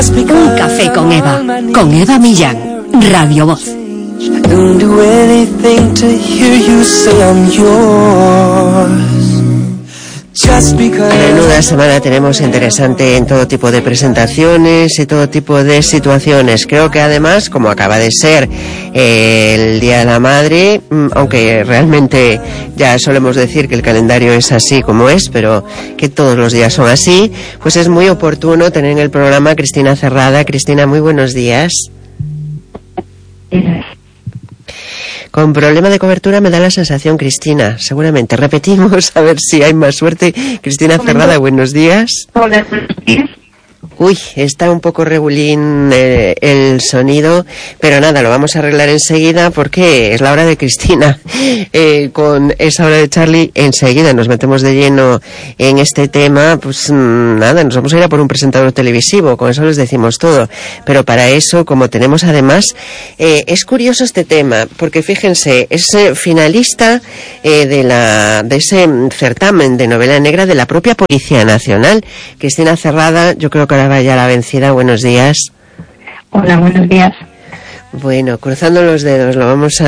Un café con Eva Millán, Radio Voz. Menuda semana tenemos interesante en todo tipo de presentaciones y todo tipo de situaciones. Creo que además, como acaba de ser el Día de la Madre, aunque realmente ya solemos decir que el calendario es así como es, pero que todos los días son así, pues es muy oportuno tener en el programa a Cristina Cerrada. Cristina, muy buenos días. Con problema de cobertura me da la sensación, Cristina. Seguramente repetimos a ver si hay más suerte. Cristina Cerrada, buenos días. Hola, buenos días. Uy, está un poco regulín el sonido, pero nada, lo vamos a arreglar enseguida porque es la hora de Cristina. Con esa hora de Charlie, enseguida nos metemos de lleno en este tema. Pues nada, nos vamos a ir a por un presentador televisivo, con eso les decimos todo. Pero para eso, como tenemos además, es curioso este tema, porque fíjense, es finalista de ese certamen de novela negra de la propia Policía Nacional. Cristina Cerrada, yo creo que ahora vaya la vencida. Buenos días. Hola, buenos días. Bueno, cruzando los dedos, lo vamos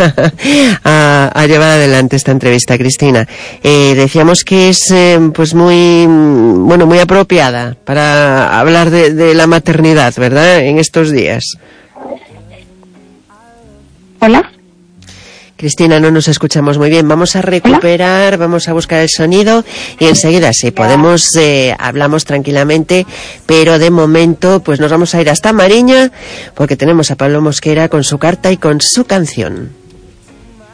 a llevar adelante esta entrevista, Cristina. Decíamos que es pues muy apropiada para hablar de la maternidad, ¿verdad? En estos días. Hola. Cristina, no nos escuchamos muy bien. Vamos a recuperar, vamos a buscar el sonido y enseguida, si podemos, hablamos tranquilamente, pero de momento pues nos vamos a ir hasta Mariña porque tenemos a Pablo Mosquera con su carta y con su canción.